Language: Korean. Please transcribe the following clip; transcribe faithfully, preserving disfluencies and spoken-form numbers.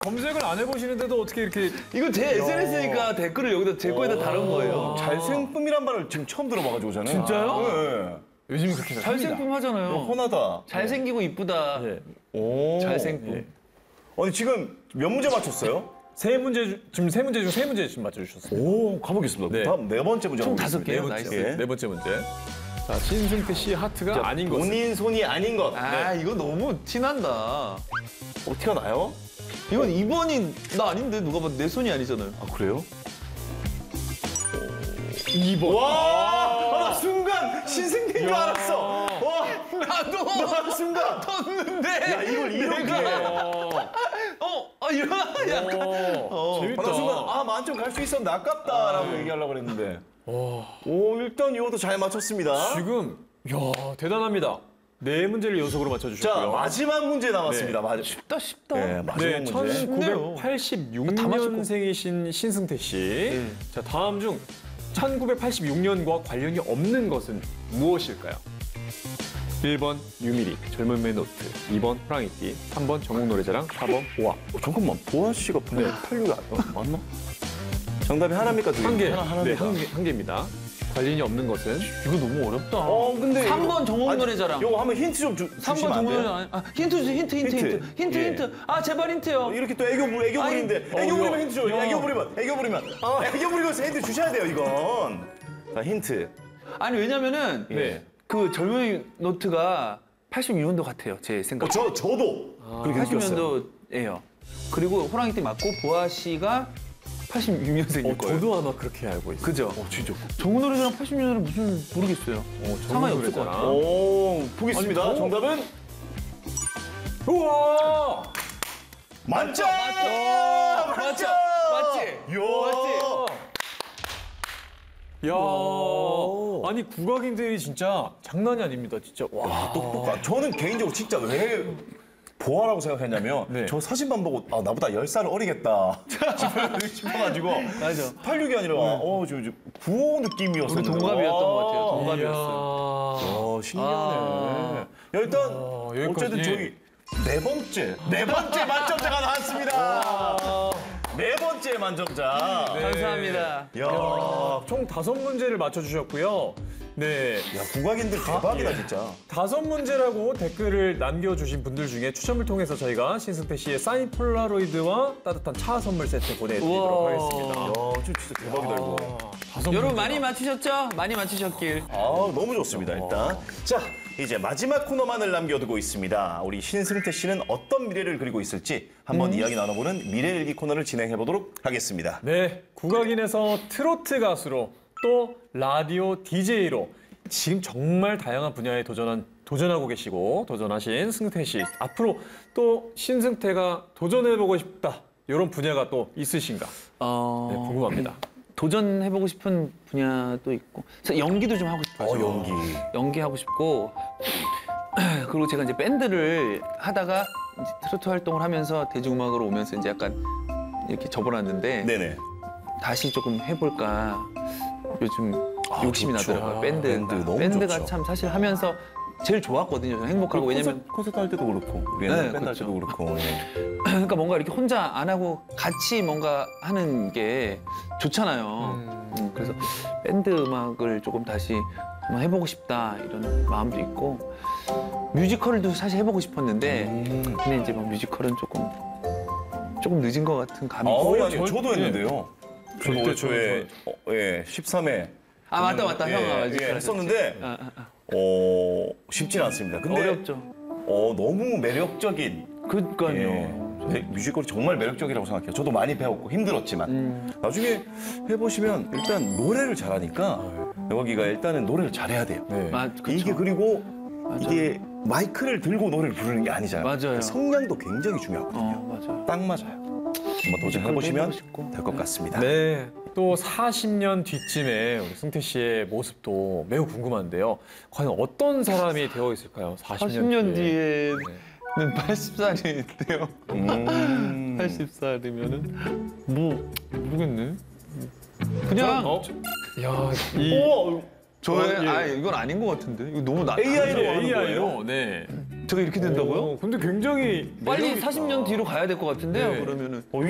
검색을 안 해보시는데도 어떻게 이렇게 이거 제 에스엔에스니까 댓글을 여기다 제 거에다 다른 거예요. 잘생품이란 말을 지금 처음 들어봐가지고 저는. 진짜요? 네. 요즘 그렇게 잘 잘생품 하잖아요. 혼하다. 잘생기고 이쁘다. 예. 오. 잘생품. 예. 아니 지금 몇 문제 맞췄어요? 세 문제 주- 지금 세 문제 중 세 문제 지금 맞춰주셨습니다. 오, 가보겠습니다. 네. 다음 네 번째 문제 총 가보겠습니다. 다섯 개요? 네 나이스. 번째, 예. 네 번째 문제. 자, 신승태 씨의 하트가 아닌 것은 본인 손이 아닌 것. 아, 이거 너무 티난다. 어떻게 나요? 이건 이 번이 나 아닌데 누가 봐도 내 손이 아니잖아요. 아, 그래요? 이 번. 와! 아, 나 순간 신승태인 줄 알았어. 와! 나도 나 순간. 떴는데. 야, 이걸 이렇게. 어, 아 이런 약간. 어, 재밌다. 아, 나 순간 아, 만점 갈 수 있었는데 아깝다라고 얘기하려고 그랬는데. 오, 일단 이것도 잘 맞췄습니다. 지금 야 대단합니다. 네 문제를 연속으로 자, 맞춰주셨고요. 마지막 문제 남았습니다. 마... 쉽다 쉽다. 네, 마지막 네, 문제. 천구백팔십육 년생이신 신승태 씨. 자, 다음 중 천구백팔십육 년과 관련이 없는 것은 무엇일까요? 일 번 유미리, 젊음의 노트, 이 번 호랑이띠, 삼 번 전국 노래자랑, 사 번 보아. 어, 잠깐만, 보아 씨가 네. 팔육이 어, 맞나? 정답이 하나입니까? 두 개? 한 개, 하나, 하나입니다. 네, 한, 개, 한 개입니다. 관련이 없는 것은 이거 너무 어렵다. 어, 근데 삼 번 이거- 정국 아니, 노래자랑. 요거 한번 힌트 좀 주, 삼 번 주시면 안 정국 돼요? 노래자랑. 아, 힌트 주세요. 힌트 힌트 힌트. 힌트. 힌트 예. 힌트. 아, 제발 힌트요. 이렇게 또 애교 부 애교 아니, 부리는데 어, 애교 부리면 야, 힌트 줘요. 야. 애교 부리면 애교 부리면 아, 애교 부리고 힌트 주셔야 돼요 이건. 자 힌트. 아니, 왜냐면은 네. 그 젊은 노트가 팔십육 년도 같아요. 제 생각에. 어, 저 저도 그렇게 팔십 느꼈어요. 년도예요. 그리고 호랑이띠 맞고 보아 씨가 팔십육 년생일 어, 거예요. 저도 아마 그렇게 알고 있어요. 그죠? 어 진짜. 정국 노래자랑 팔십 년은 무슨 모르겠어요. 어, 상관이 전국 없을 것 노래자랑. 같아요. 오 보겠습니다. 아니, 저- 정답은 우와! 만점. 맞죠? 만점. 맞지? 요. 야, 아니 국악인들이 진짜 장난이 아닙니다, 진짜. 와, 똑똑하. 저는 개인적으로 진짜 왜 보아라고 생각했냐면 네. 저 사진만 보고 아 나보다 열 살 어리겠다 싶어가지고 맞아. 팔십육이 아니라 어, 저, 저 구오 느낌이었어요. 우리 동갑이었던 것 같아요. 동갑이었어요. 이야. 어, 신기하네. 아. 야, 일단 아, 여기까지. 어쨌든 저희 네 번째 네 번째 만점자가 나왔습니다. 네 번째 만점자. 감사합니다. 야, 야, 총 다섯 문제를 맞춰주셨고요. 네, 야 국악인들 대박이다 진짜. 다섯 문제라고 댓글을 남겨주신 분들 중에 추첨을 통해서 저희가 신승태 씨의 사인 폴라로이드와 따뜻한 차 선물 세트 보내드리도록 우와. 하겠습니다. 야, 진짜, 진짜 대박이다 이거. 다섯 여러분 문제가. 많이 맞추셨죠? 많이 맞추셨길. 아, 너무 좋습니다 일단. 자, 이제 마지막 코너만을 남겨두고 있습니다. 우리 신승태 씨는 어떤 미래를 그리고 있을지 한번 이야기 나눠보는 미래일기 코너를 진행해 보도록 하겠습니다. 네, 국악인에서 트로트 가수로 또 라디오 디제이로 지금 정말 다양한 분야에 도전한 도전하고 계시고 도전하신 승태 씨. 앞으로 또 신승태가 도전해보고 싶다 이런 분야가 또 있으신가? 어... 네, 궁금합니다. 도전해보고 싶은 분야도 있고 저 연기도 좀 하고 싶어요. 어, 연기. 연기하고 싶고 그리고 제가 이제 밴드를 하다가 이제 트로트 활동을 하면서 대중음악으로 오면서 이제 약간 이렇게 접어놨는데 네네. 다시 조금 해볼까 요즘 욕심이 좋죠. 나더라고요. 아, 밴드. 밴드 너무 밴드가 좋죠. 참 사실 하면서 제일 좋았거든요. 저는 행복하고 왜냐면 콘서트, 콘서트 할 때도 그렇고 우리 옛날 네, 밴드 할 그렇죠. 때도 그렇고. 예. 그러니까 뭔가 이렇게 혼자 안 하고 같이 뭔가 하는 게 좋잖아요. 음, 그래서 밴드 음악을 조금 다시 한번 해보고 싶다 이런 마음도 있고 뮤지컬도 사실 해보고 싶었는데 음. 근데 이제 뭐 뮤지컬은 조금 조금 늦은 것 같은 감이 아, 있어요. 아니, 저도 했는데요. 저도 그때 올 초에 어, 예, 십삼 회. 아 맞다 맞다 예, 형아 예, 뮤지컬 했었는데 아, 아, 아. 어, 쉽진 않습니다. 근데 어렵죠. 어, 너무 매력적인 그러니까요. 예, 네, 뮤지컬이 정말 매력적이라고 생각해요. 저도 많이 배웠고 힘들었지만 음. 나중에 해보시면 일단 노래를 잘하니까 여기가 일단은 노래를 잘해야 돼요. 네. 맞, 그쵸. 이게 그리고 맞아요. 이게 마이크를 들고 노래를 부르는 게 아니잖아요. 맞아요. 성량도 굉장히 중요하거든요. 어 맞아요. 딱 맞아요. 한번 도전해보시면 해보고 싶고. 될 것 같습니다. 네. 또 사십 년 뒤쯤에 우리 승태 씨의 모습도 매우 궁금한데요. 과연 어떤 사람이 되어 있을까요? 사십 년, 사십 년 뒤에. 뒤에는 팔십 살이 돼요. 음. 팔십 살이면은 뭐 모르겠네. 그냥 어? 야, 이 오! 저의 어, 예. 아 이건 아닌 것 같은데 이거 너무 나 에이아이로 네, 하는 거예요? 에이아이로 네. 제가 이렇게 된다고요? 어, 근데 굉장히 빨리 매력있다. 사십 년 뒤로 가야 될 것 같은데요. 네. 그러면은. 어,